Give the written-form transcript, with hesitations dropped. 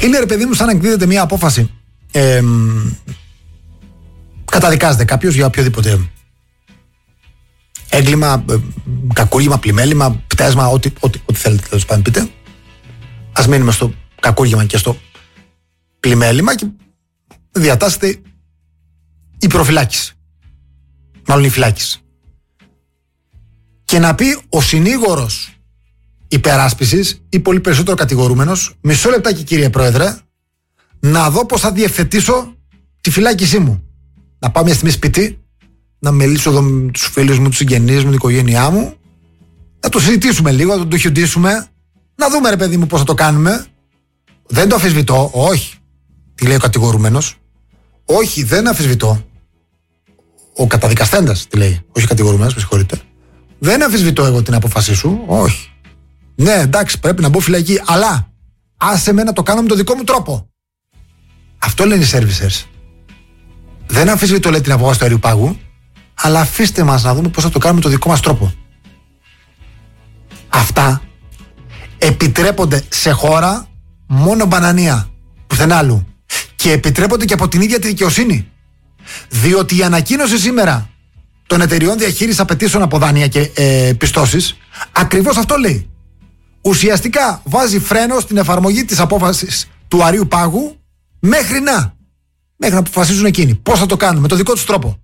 Είναι, ρε παιδί μου, σαν να εκδίδεται μια απόφαση. Καταδικάζεται κάποιος για οποιοδήποτε έγκλημα, κακούργημα, πλημέλημα, πτέσμα, ό,τι θέλετε, τέλος πάντων πείτε. Ας μείνουμε στο κακούργημα και στο πλημέλημα και διατάσσεται η προφυλάκηση. Μάλλον η φυλάκηση. Και να πει ο συνήγορος υπεράσπισης ή πολύ περισσότερο κατηγορούμενος, μισό λεπτάκι κύριε Πρόεδρε, να δω πώς θα διευθετήσω τη φυλάκισή μου. Να πάω μια στιγμή σπίτι, να μιλήσω εδώ με τους φίλους μου, τους συγγενείς μου, την οικογένειά μου, να το συζητήσουμε λίγο, να το χιοντήσουμε, να δούμε ρε παιδί μου πώς θα το κάνουμε. Δεν το αμφισβητώ, όχι. Τι λέει ο κατηγορούμενος? Όχι, δεν αμφισβητώ. Ο καταδικαστέντας τι λέει, όχι ο κατηγορούμενος, με συγχωρείτε. Δεν αμφισβητώ εγώ την απόφασή σου, όχι. Ναι, εντάξει, πρέπει να μπω φυλακή, αλλά άσε με να το κάνω με τον δικό μου τρόπο. Αυτό λένε οι servicers. Δεν αμφισβητώ, λέει, την απόφαση του Αριού Πάγου, αλλά αφήστε μας να δούμε πώς θα το κάνουμε με τον δικό μας τρόπο. Αυτά επιτρέπονται σε χώρα μόνο μπανανία, πουθενά άλλου. Και επιτρέπονται και από την ίδια τη δικαιοσύνη. Διότι η ανακοίνωση σήμερα των εταιριών διαχείρισης απαιτήσεων από δάνεια και πιστώσεις ακριβώς αυτό λέει. Ουσιαστικά βάζει φρένο στην εφαρμογή της απόφασης του Αρείου Πάγου μέχρι να αποφασίζουν εκείνοι πώς θα το κάνουν με τον δικό τους τρόπο.